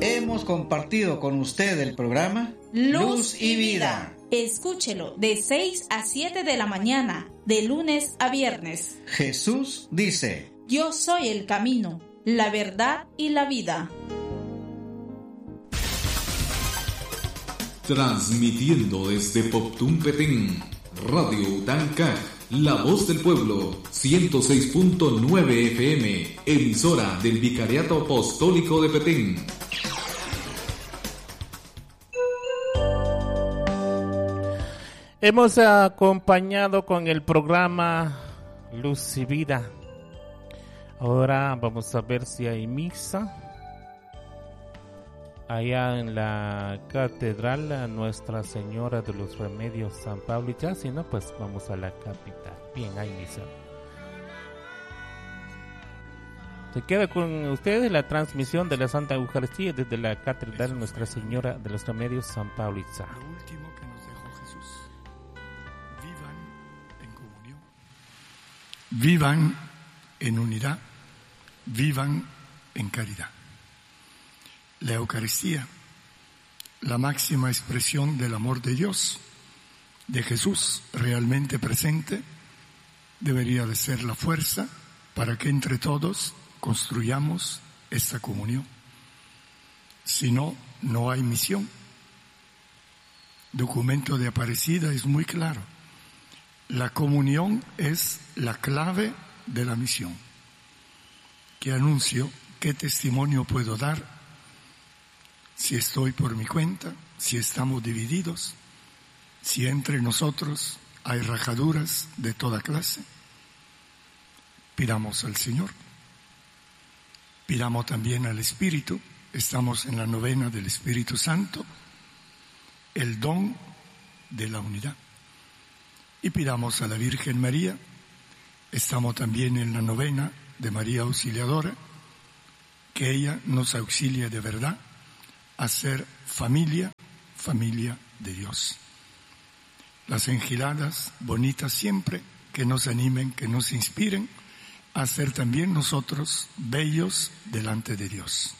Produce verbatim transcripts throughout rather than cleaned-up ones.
Hemos compartido con usted el programa Luz y Vida. Escúchelo de seis a siete de la mañana, de lunes a viernes. Jesús dice: Yo soy el camino, la verdad y la vida. Transmitiendo desde Poptún Petén, Radio Utanca, La Voz del Pueblo, ciento seis punto nueve F M, emisora del Vicariato Apostólico de Petén. Hemos acompañado con el programa Luz y Vida. Ahora vamos a ver si hay misa allá en la Catedral Nuestra Señora de los Remedios San Pablo, y ya si no, pues vamos a la capital. Bien, hay misa. Se queda con ustedes la transmisión de la Santa Eucaristía desde la Catedral Nuestra Señora de los Remedios San Pablo. Lo último que nos dejó Jesús: vivan en comunión, vivan en unidad, vivan en caridad. La Eucaristía, la máxima expresión del amor de Dios, de Jesús realmente presente, debería de ser la fuerza para que entre todos construyamos esta comunión. Si no, no hay misión. Documento de Aparecida es muy claro. La comunión es la clave de la misión. ¿Qué anuncio, qué testimonio puedo dar si estoy por mi cuenta, si estamos divididos, si entre nosotros hay rajaduras de toda clase? Pidamos al Señor, pidamos también al Espíritu. Estamos en la novena del Espíritu Santo, el don de la unidad. Y pidamos a la Virgen María. Estamos también en la novena de María Auxiliadora, que ella nos auxilie de verdad a ser familia, familia de Dios. Las engiladas bonitas siempre, que nos animen, que nos inspiren a ser también nosotros bellos delante de Dios.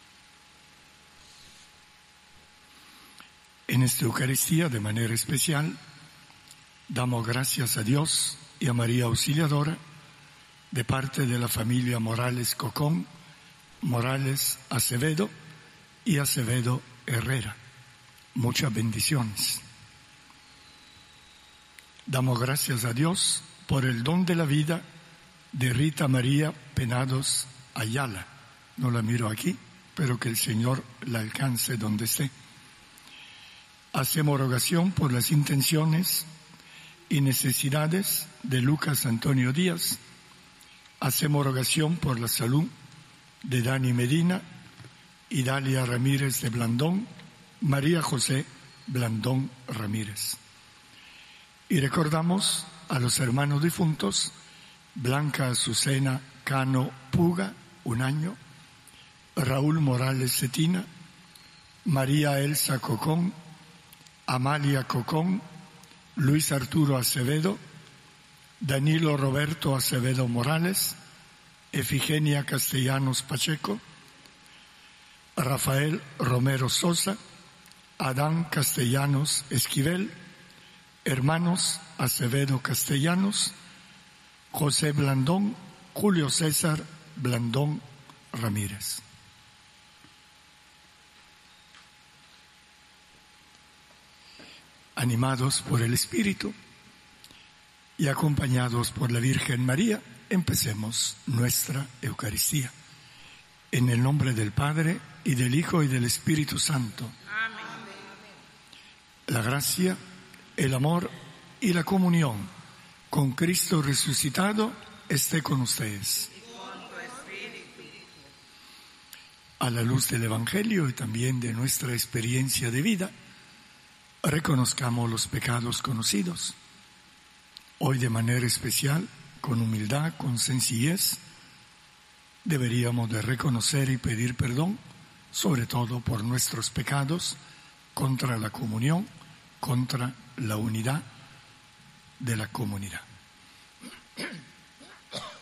En esta Eucaristía, de manera especial, damos gracias a Dios y a María Auxiliadora de parte de la familia Morales Cocón, Morales Acevedo y Acevedo Herrera. Muchas bendiciones. Damos gracias a Dios por el don de la vida de Rita María Penados Ayala. No la miro aquí, pero que el Señor la alcance donde esté. Hacemos rogación por las intenciones y necesidades de Lucas Antonio Díaz. Hacemos rogación por la salud de Dani Medina y Dalia Ramírez de Blandón, María José Blandón Ramírez. Y recordamos a los hermanos difuntos: Blanca Azucena Cano Puga, un año; Raúl Morales Cetina; María Elsa Cocón; Amalia Cocón; Luis Arturo Acevedo; Danilo Roberto Acevedo Morales; Efigenia Castellanos Pacheco; Rafael Romero Sosa; Adán Castellanos Esquivel; hermanos Acevedo Castellanos; José Blandón; Julio César Blandón Ramírez. Animados por el Espíritu y acompañados por la Virgen María, empecemos nuestra Eucaristía. En el nombre del Padre, y del Hijo, y del Espíritu Santo. Amén. La gracia, el amor y la comunión con Cristo resucitado esté con ustedes. A la luz del Evangelio y también de nuestra experiencia de vida, reconozcamos los pecados conocidos. Hoy, de manera especial, con humildad, con sencillez, deberíamos de reconocer y pedir perdón, sobre todo por nuestros pecados, contra la comunión, contra la unidad de la comunidad.